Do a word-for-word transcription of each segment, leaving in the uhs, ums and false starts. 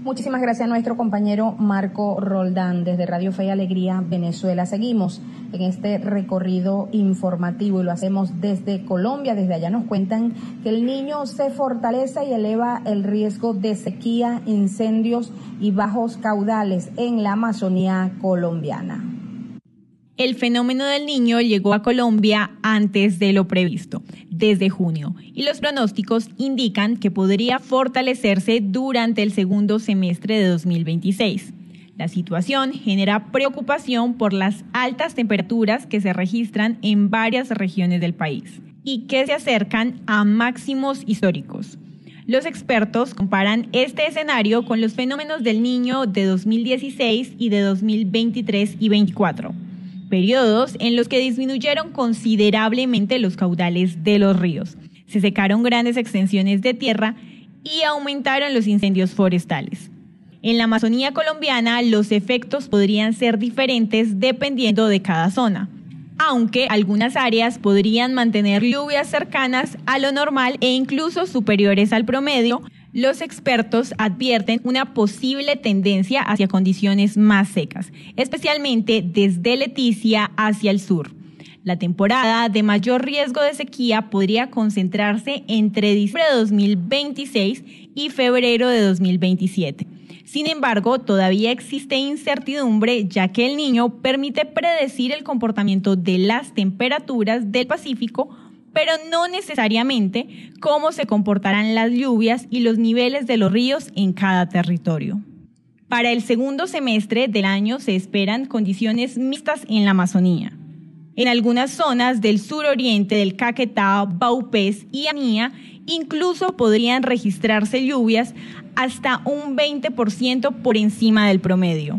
Muchísimas gracias a nuestro compañero Marco Roldán desde Radio Fe y Alegría, Venezuela. Seguimos en este recorrido informativo y lo hacemos desde Colombia. Desde allá nos cuentan que el Niño se fortalece y eleva el riesgo de sequía, incendios y bajos caudales en la Amazonía colombiana. El fenómeno del Niño llegó a Colombia antes de lo previsto, desde junio, y los pronósticos indican que podría fortalecerse durante el segundo semestre de dos mil veintiséis. La situación genera preocupación por las altas temperaturas que se registran en varias regiones del país y que se acercan a máximos históricos. Los expertos comparan este escenario con los fenómenos del Niño de dos mil dieciséis y de dos mil veintitrés y veinticuatro. Periodos en los que disminuyeron considerablemente los caudales de los ríos, se secaron grandes extensiones de tierra y aumentaron los incendios forestales. En la Amazonía colombiana, los efectos podrían ser diferentes dependiendo de cada zona, aunque algunas áreas podrían mantener lluvias cercanas a lo normal e incluso superiores al promedio. Los expertos advierten una posible tendencia hacia condiciones más secas, especialmente desde Leticia hacia el sur. La temporada de mayor riesgo de sequía podría concentrarse entre diciembre de dos mil veintiséis y febrero de dos mil veintisiete. Sin embargo, todavía existe incertidumbre, ya que el Niño permite predecir el comportamiento de las temperaturas del Pacífico, pero no necesariamente cómo se comportarán las lluvias y los niveles de los ríos en cada territorio. Para el segundo semestre del año se esperan condiciones mixtas en la Amazonía. En algunas zonas del suroriente del Caquetá, Vaupés y Anía incluso podrían registrarse lluvias hasta un veinte por ciento por encima del promedio.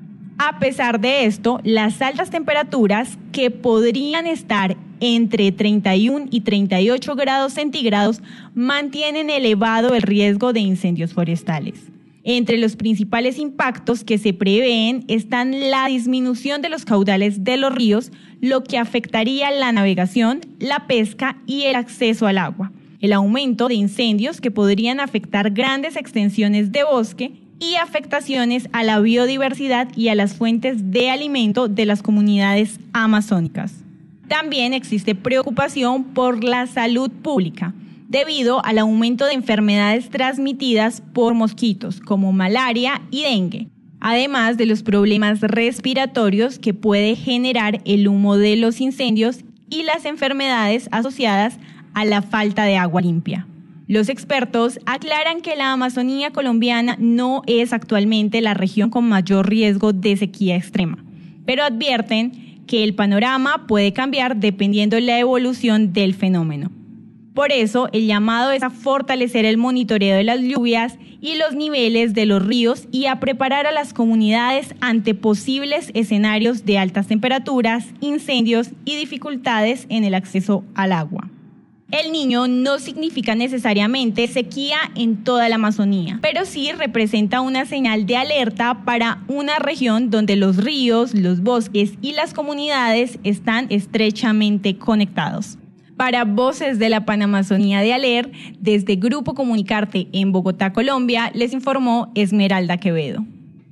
A pesar de esto, las altas temperaturas, que podrían estar entre treinta y uno y treinta y ocho grados centígrados, mantienen elevado el riesgo de incendios forestales. Entre los principales impactos que se prevén están la disminución de los caudales de los ríos, lo que afectaría la navegación, la pesca y el acceso al agua, el aumento de incendios que podrían afectar grandes extensiones de bosque y afectaciones a la biodiversidad y a las fuentes de alimento de las comunidades amazónicas. También existe preocupación por la salud pública, debido al aumento de enfermedades transmitidas por mosquitos, como malaria y dengue, además de los problemas respiratorios que puede generar el humo de los incendios y las enfermedades asociadas a la falta de agua limpia. Los expertos aclaran que la Amazonía colombiana no es actualmente la región con mayor riesgo de sequía extrema, pero advierten que el panorama puede cambiar dependiendo de la evolución del fenómeno. Por eso, el llamado es a fortalecer el monitoreo de las lluvias y los niveles de los ríos y a preparar a las comunidades ante posibles escenarios de altas temperaturas, incendios y dificultades en el acceso al agua. El Niño no significa necesariamente sequía en toda la Amazonía, pero sí representa una señal de alerta para una región donde los ríos, los bosques y las comunidades están estrechamente conectados. Para Voces de la Panamazonía de Aler, desde Grupo Comunicarte en Bogotá, Colombia, les informó Esmeralda Quevedo.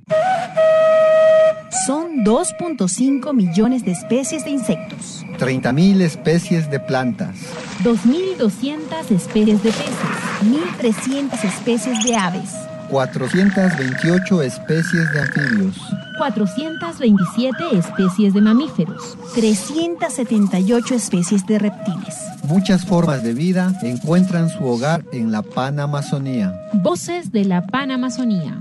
Son dos punto cinco millones de especies de insectos, treinta mil especies de plantas, dos mil doscientas especies de peces, mil trescientas especies de aves, cuatrocientas veintiocho especies de anfibios, cuatrocientas veintisiete especies de mamíferos, trescientas setenta y ocho especies de reptiles. Muchas formas de vida encuentran su hogar en la Panamazonía. Voces de la Panamazonía.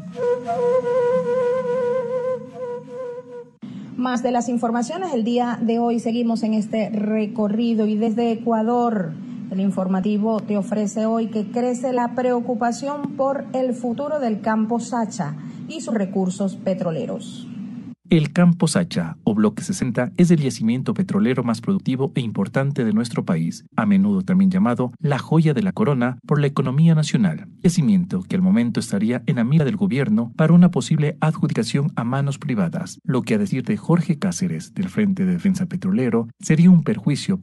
Más de las informaciones el día de hoy. Seguimos en este recorrido y desde Ecuador el informativo te ofrece hoy que crece la preocupación por el futuro del campo Sacha y sus recursos petroleros. El campo Sacha, o Bloque sesenta, es el yacimiento petrolero más productivo e importante de nuestro país, a menudo también llamado la joya de la corona por la economía nacional. Yacimiento que al momento estaría en la mira del gobierno para una posible adjudicación a manos privadas, lo que a decir de Jorge Cáceres, del Frente de Defensa Petrolero, sería un perjuicio